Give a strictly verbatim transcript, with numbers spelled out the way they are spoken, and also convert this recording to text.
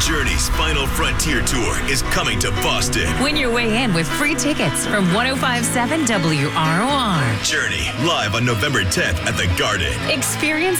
Journey's Final Frontier Tour is coming to Boston. Win your way in with free tickets from one oh five point seven W R O R. Journey, live on November tenth at the Garden. Experience